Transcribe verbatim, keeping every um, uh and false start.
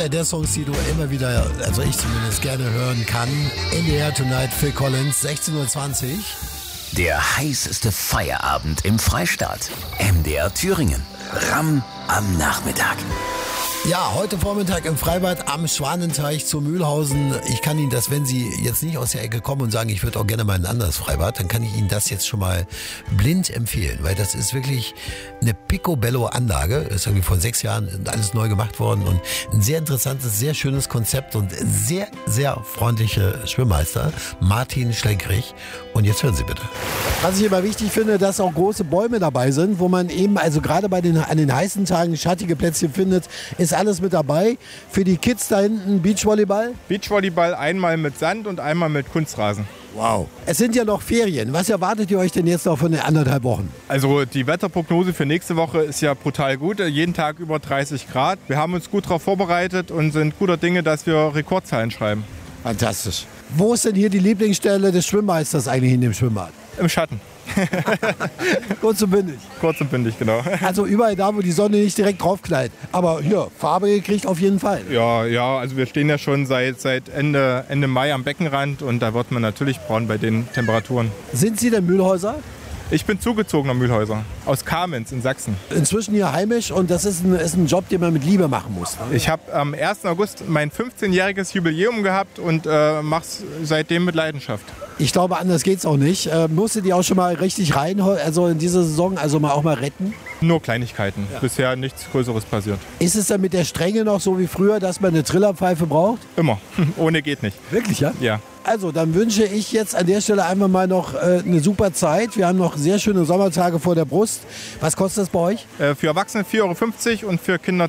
Einer der Songs, die du immer wieder, also ich zumindest gerne hören kann. In the Air Tonight, Phil Collins, sechzehn Uhr zwanzig. Der heißeste Feierabend im Freistaat. M D R Thüringen. Ramm am Nachmittag. Ja, heute Vormittag im Freibad am Schwanenteich zu Mühlhausen. Ich kann Ihnen das, wenn Sie jetzt nicht aus der Ecke kommen und sagen, ich würde auch gerne mal in ein anderes Freibad, dann kann ich Ihnen das jetzt schon mal blind empfehlen, weil das ist wirklich eine Picobello-Anlage. Ist irgendwie vor sechs Jahren alles neu gemacht worden und ein sehr interessantes, sehr schönes Konzept und sehr, sehr freundliche Schwimmmeister, Martin Schlenkrich. Und jetzt hören Sie bitte. Was ich immer wichtig finde, dass auch große Bäume dabei sind, wo man eben, also gerade bei den, an den heißen Tagen schattige Plätzchen findet, ist alles mit dabei. Für die Kids da hinten Beachvolleyball. Beachvolleyball einmal mit Sand und einmal mit Kunstrasen. Wow. Es sind ja noch Ferien. Was erwartet ihr euch denn jetzt noch von den anderthalb Wochen? Also die Wetterprognose für nächste Woche ist ja brutal gut. Jeden Tag über dreißig Grad. Wir haben uns gut darauf vorbereitet und sind guter Dinge, dass wir Rekordzahlen schreiben. Fantastisch. Wo ist denn hier die Lieblingsstelle des Schwimmmeisters eigentlich in dem Schwimmbad? Im Schatten. Kurz und bündig. Kurz und bündig, genau. Also überall da, wo die Sonne nicht direkt drauf knallt. Aber hier, Farbe gekriegt auf jeden Fall. Ja, ja, also wir stehen ja schon seit, seit Ende, Ende Mai am Beckenrand und da wird man natürlich braun bei den Temperaturen. Sind Sie denn Mühlhäuser? Ich bin zugezogener Mühlhäuser aus Kamenz in Sachsen. Inzwischen hier heimisch und das ist ein, ist ein Job, den man mit Liebe machen muss. Ne? Ich habe am ersten August mein fünfzehnjähriges Jubiläum gehabt und äh, mache es seitdem mit Leidenschaft. Ich glaube, anders geht's auch nicht. Äh, musstet ihr auch schon mal richtig rein, also in dieser Saison, also mal auch mal retten? Nur Kleinigkeiten. Ja. Bisher nichts Größeres passiert. Ist es dann mit der Strenge noch so wie früher, dass man eine Trillerpfeife braucht? Immer. Ohne geht nicht. Wirklich, ja? Ja. Also, dann wünsche ich jetzt an der Stelle einfach mal noch äh, eine super Zeit. Wir haben noch sehr schöne Sommertage vor der Brust. Was kostet das bei euch? Äh, für Erwachsene vier Euro fünfzig und für Kinder